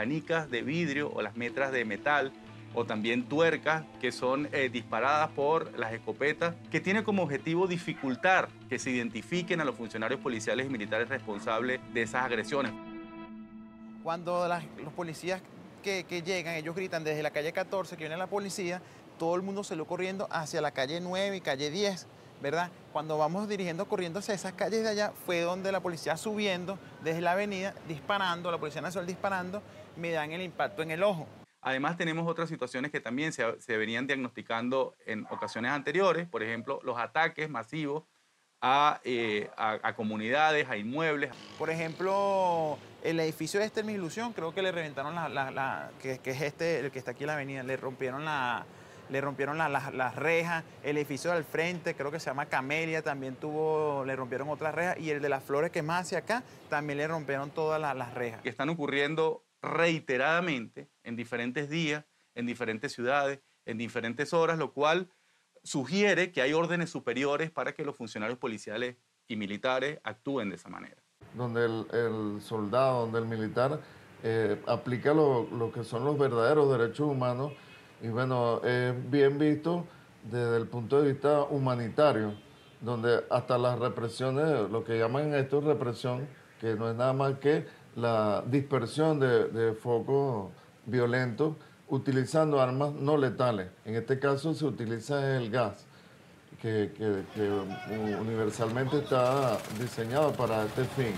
canicas de vidrio o las metras de metal, o también tuercas que son disparadas por las escopetas, que tiene como objetivo dificultar que se identifiquen a los funcionarios policiales y militares responsables de esas agresiones. Cuando los policías que llegan, ellos gritan desde la calle 14 que viene la policía, todo el mundo salió corriendo hacia la calle 9 y calle 10, ¿verdad? Cuando vamos dirigiendo corriendo hacia esas calles de allá, fue donde la policía subiendo desde la avenida, disparando, la Policía Nacional disparando, me dan el impacto en el ojo. Además, tenemos otras situaciones que también se venían diagnosticando en ocasiones anteriores, por ejemplo, los ataques masivos a comunidades, a inmuebles. Por ejemplo, el edificio de Mi Ilusión, creo que le reventaron que es el que está aquí en la avenida, le rompieron las rejas. El edificio del frente, creo que se llama Camelia, también le rompieron otras rejas. Y el de las Flores, que es más hacia acá, también le rompieron todas las rejas. Que están ocurriendo reiteradamente en diferentes días, en diferentes ciudades, en diferentes horas, lo cual sugiere que hay órdenes superiores para que los funcionarios policiales y militares actúen de esa manera. Donde el soldado, donde el militar aplica lo que son los verdaderos derechos humanos, y bueno, es bien visto desde el punto de vista humanitario, donde hasta las represiones, lo que llaman esto represión, que no es nada más que la dispersión de focos violentos utilizando armas no letales. En este caso se utiliza el gas, que universalmente está diseñado para este fin.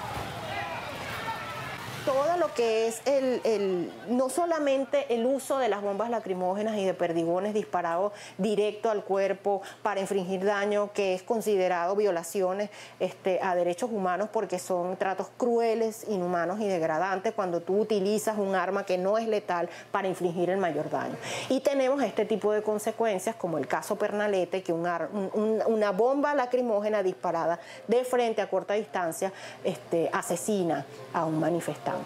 Todo lo que es no solamente el uso de las bombas lacrimógenas y de perdigones disparados directo al cuerpo para infringir daño, que es considerado violaciones a derechos humanos porque son tratos crueles, inhumanos y degradantes cuando tú utilizas un arma que no es letal para infligir el mayor daño. Y tenemos este tipo de consecuencias como el caso Pernalete, que una bomba lacrimógena disparada de frente a corta distancia asesina a un manifestante.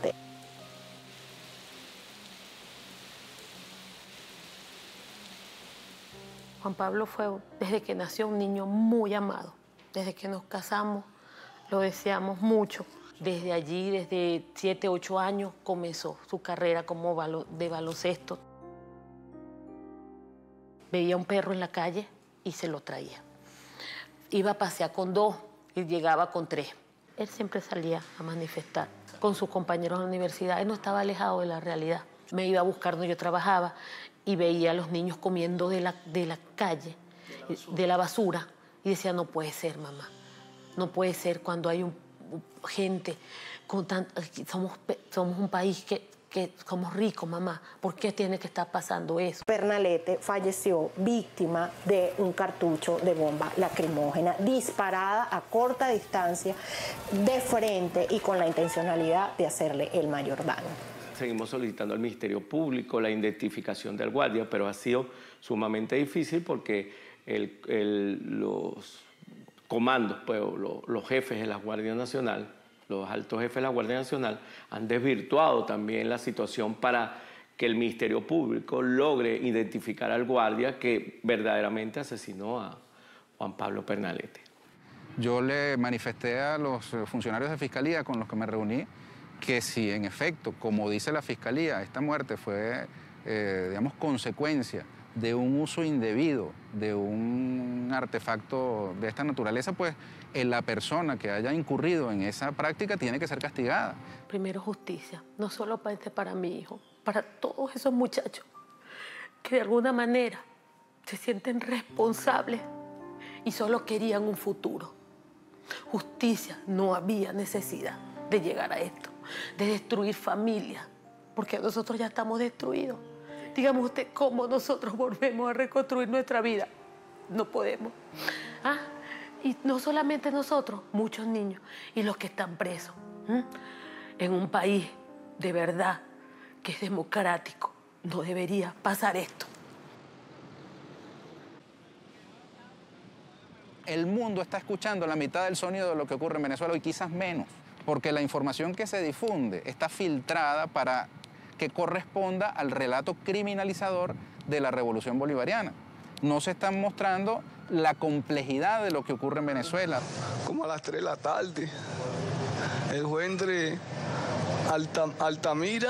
Juan Pablo fue, desde que nació, un niño muy amado. Desde que nos casamos, lo deseamos mucho. Desde allí, desde 7, 8 años, comenzó su carrera de baloncesto. Veía un perro en la calle y se lo traía. Iba a pasear con 2 y llegaba con 3. Él siempre salía a manifestar con sus compañeros en la universidad. Él no estaba alejado de la realidad. Me iba a buscar donde yo trabajaba y veía a los niños comiendo de la calle, de la basura, y decía, no puede ser, mamá. No puede ser cuando hay gente con somos un país que somos ricos, mamá. ¿Por qué tiene que estar pasando eso? Pernalete falleció víctima de un cartucho de bomba lacrimógena disparada a corta distancia, de frente y con la intencionalidad de hacerle el mayor daño. Seguimos solicitando al Ministerio Público la identificación del guardia, pero ha sido sumamente difícil porque los comandos, pues, los jefes de la Guardia Nacional, los altos jefes de la Guardia Nacional, han desvirtuado también la situación para que el Ministerio Público logre identificar al guardia que verdaderamente asesinó a Juan Pablo Pernalete. Yo le manifesté a los funcionarios de Fiscalía con los que me reuní que si en efecto, como dice la Fiscalía, esta muerte fue, digamos, consecuencia de un uso indebido de un artefacto de esta naturaleza, pues la persona que haya incurrido en esa práctica tiene que ser castigada. Primero justicia, no solo para mi hijo, para todos esos muchachos que de alguna manera se sienten responsables y solo querían un futuro. Justicia, no había necesidad de llegar a esto, de destruir familias, porque nosotros ya estamos destruidos. Dígame usted cómo nosotros volvemos a reconstruir nuestra vida. No podemos. Y no solamente nosotros, muchos niños y los que están presos. En un país de verdad que es democrático, no debería pasar esto. El mundo está escuchando la mitad del sonido de lo que ocurre en Venezuela y quizás menos, porque la información que se difunde está filtrada para que corresponda al relato criminalizador de la revolución bolivariana. No se está mostrando la complejidad de lo que ocurre en Venezuela. Como a las 3 de la tarde, el juez entre Altamira